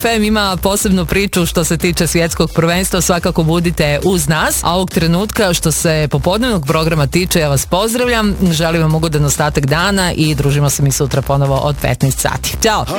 FM ima posebnu priču što se tiče svjetskog prvenstva, svakako budite uz nas, a ovog trenutka što se popodnevnog programa tiče, ja vas pozdravljam, želim vam ugodan ostatak dana i družimo se mi sutra ponovo od 15 sati. Ćao!